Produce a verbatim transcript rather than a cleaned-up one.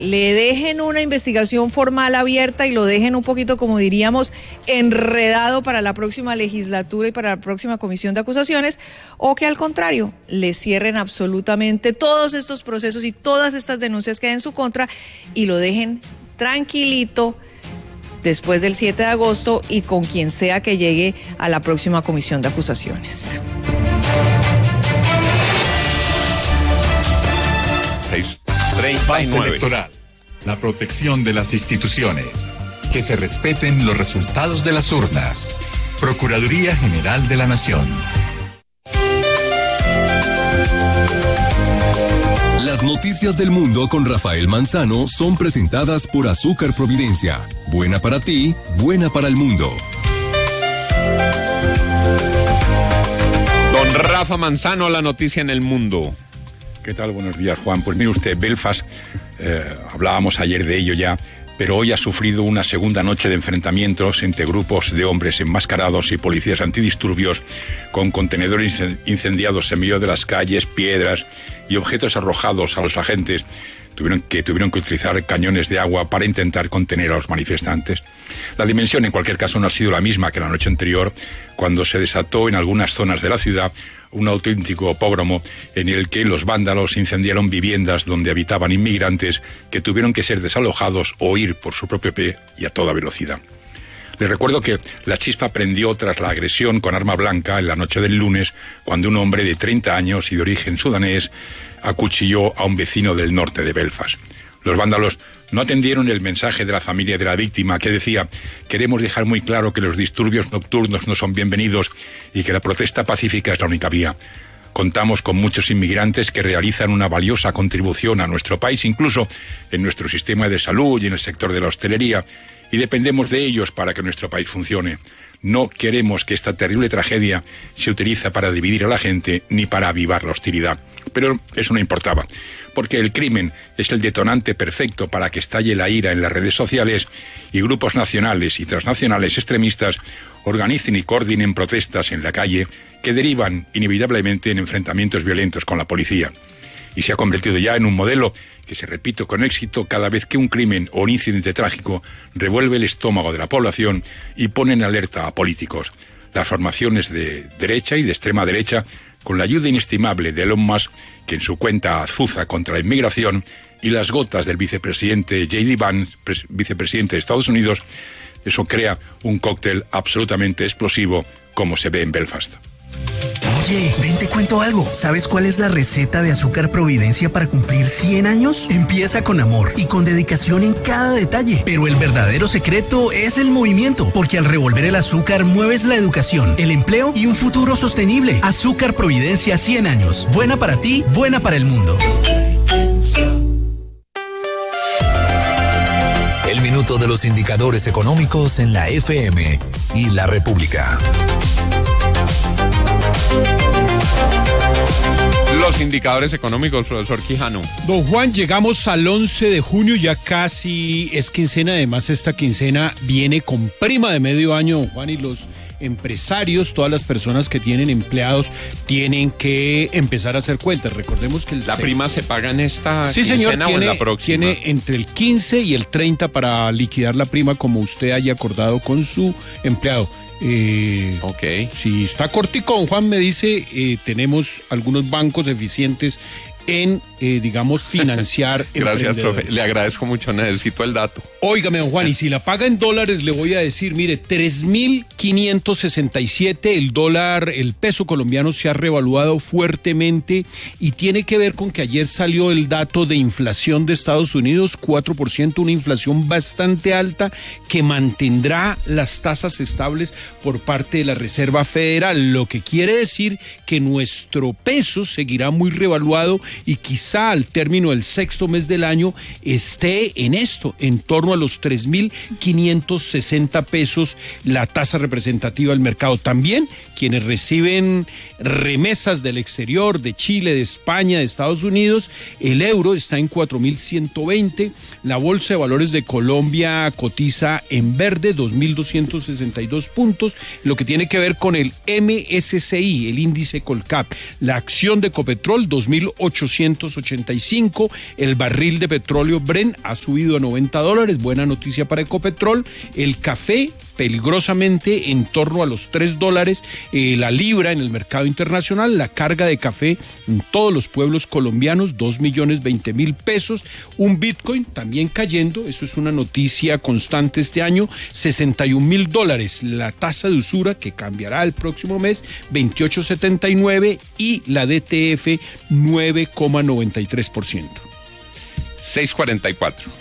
le dejen una investigación formal abierta y lo dejen un poquito, como diríamos, enredado para la próxima legislatura y para la próxima comisión de acusaciones, o que al contrario, le cierren absolutamente todos estos procesos y todas estas denuncias que hay en su contra y lo dejen tranquilito después del siete de agosto y con quien sea que llegue a la próxima comisión de acusaciones. seis treinta y nueve. Electoral. La protección de las instituciones. Que se respeten los resultados de las urnas. Procuraduría General de la Nación. Las noticias del mundo con Rafael Manzano son presentadas por Azúcar Providencia. Buena para ti, buena para el mundo. Don Rafa Manzano, la noticia en el mundo. ¿Qué tal? Buenos días, Juan. Pues mire usted, Belfast, eh, hablábamos ayer de ello ya, pero hoy ha sufrido una segunda noche de enfrentamientos entre grupos de hombres enmascarados y policías antidisturbios con contenedores incendiados en medio de las calles, piedras y objetos arrojados a los agentes tuvieron que, tuvieron que utilizar cañones de agua para intentar contener a los manifestantes. La dimensión, en cualquier caso, no ha sido la misma que la noche anterior, cuando se desató en algunas zonas de la ciudad un auténtico pógromo en el que los vándalos incendiaron viviendas donde habitaban inmigrantes que tuvieron que ser desalojados o huir por su propio pie y a toda velocidad. Les recuerdo que la chispa prendió tras la agresión con arma blanca en la noche del lunes, cuando un hombre de treinta años y de origen sudanés acuchilló a un vecino del norte de Belfast. Los vándalos no atendieron el mensaje de la familia de la víctima, que decía: queremos dejar muy claro que los disturbios nocturnos no son bienvenidos y que la protesta pacífica es la única vía. Contamos con muchos inmigrantes que realizan una valiosa contribución a nuestro país, incluso en nuestro sistema de salud y en el sector de la hostelería, y dependemos de ellos para que nuestro país funcione. No queremos que esta terrible tragedia se utilice para dividir a la gente ni para avivar la hostilidad. Pero eso no importaba, porque el crimen es el detonante perfecto para que estalle la ira en las redes sociales y grupos nacionales y transnacionales extremistas organicen y coordinen protestas en la calle que derivan inevitablemente en enfrentamientos violentos con la policía. Y se ha convertido ya en un modelo que se repite con éxito cada vez que un crimen o un incidente trágico revuelve el estómago de la población y pone en alerta a políticos. Las formaciones de derecha y de extrema derecha, con la ayuda inestimable de Elon Musk, que en su cuenta azuza contra la inmigración, y las gotas del vicepresidente J D Vance, vicepresidente de Estados Unidos, eso crea un cóctel absolutamente explosivo, como se ve en Belfast. Oye, ven, te cuento algo. ¿Sabes cuál es la receta de Azúcar Providencia para cumplir cien años? Empieza con amor y con dedicación en cada detalle. Pero el verdadero secreto es el movimiento, porque al revolver el azúcar mueves la educación, el empleo y un futuro sostenible. Azúcar Providencia cien años. Buena para ti, buena para el mundo. El minuto de los indicadores económicos en la F M y la República. Los indicadores económicos, profesor Quijano. Don Juan, llegamos al once de junio, ya casi es quincena. Además, esta quincena viene con prima de medio año, don Juan, y los empresarios, todas las personas que tienen empleados, tienen que empezar a hacer cuentas. Recordemos que el ¿La se... prima se paga en esta sí, quincena señor, tiene, o en la próxima? Tiene entre el quince y el treinta para liquidar la prima como usted haya acordado con su empleado. Eh, ok. Si está cortico, Juan me dice, eh, tenemos algunos bancos eficientes en, eh, digamos, financiar. Gracias, profe. Le agradezco mucho, necesito el dato. Óigame, don Juan, y si la paga en dólares, le voy a decir, mire, tres mil quinientos sesenta y siete, el dólar, el peso colombiano se ha revaluado fuertemente y tiene que ver con que ayer salió el dato de inflación de Estados Unidos, cuatro por ciento, una inflación bastante alta que mantendrá las tasas estables por parte de la Reserva Federal, lo que quiere decir que nuestro peso seguirá muy revaluado y quizá al término del sexto mes del año esté en esto, en torno a los tres mil quinientos sesenta pesos la tasa representativa del mercado. También quienes reciben remesas del exterior, de Chile, de España, de Estados Unidos. El euro está en cuatro mil ciento veinte. La Bolsa de Valores de Colombia cotiza en verde, dos mil doscientos sesenta y dos puntos. Lo que tiene que ver con el M S C I, el índice Colcap. La acción de Ecopetrol, dos mil ochocientos ochenta y cinco. El barril de petróleo Brent ha subido a noventa dólares. Buena noticia para Ecopetrol. El café, peligrosamente en torno a los tres dólares, eh, la libra en el mercado internacional. La carga de café en todos los pueblos colombianos, dos millones veinte mil pesos. Un Bitcoin también cayendo, eso es una noticia constante este año, sesenta y un mil dólares. La tasa de usura, que cambiará el próximo mes, veintiocho setenta y nueve, y la D T F nueve coma noventa y tres por ciento. seis cuarenta y cuatro.